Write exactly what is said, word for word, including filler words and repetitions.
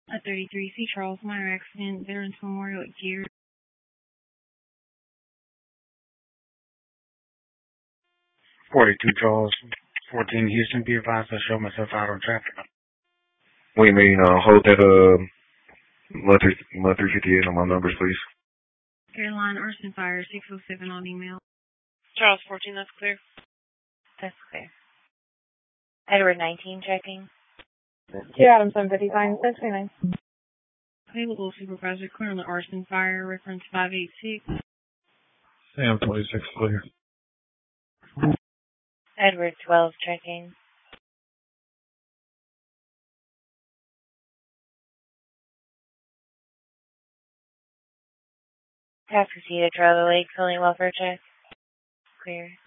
A thirty-three C Charles Minor accident, Veterans Memorial at Gear. forty-two Charles, fourteen Houston, be advised I show myself out on traffic. What do you mean, uh, hold that, uh, one three fifty-eight on my numbers, please. Airline arson fire, six oh seven on email. Charles fourteen, that's clear. That's clear. Edward nineteen, checking. Two Adams, seven fifty-nine, six twenty-nine. Available supervisor, clear on the arson fire, reference five eight six. Sam twenty-six, clear. Edward twelve, checking. Task Casita, Trailer Lake, filling welfare check. Clear.